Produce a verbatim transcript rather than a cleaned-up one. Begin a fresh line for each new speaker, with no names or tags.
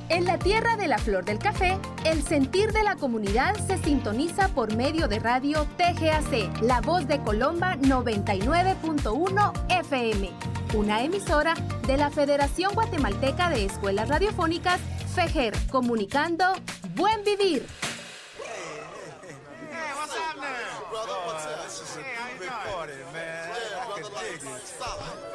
En la tierra de la flor del café, el sentir de la comunidad se sintoniza por medio de radio T G A C, La Voz de Colomba noventa y nueve punto uno F M, una emisora de la Federación Guatemalteca de Escuelas Radiofónicas, FEGER, comunicando Buen Vivir.
Brother, what's up? This is a big party, man. I can dig it. Stop.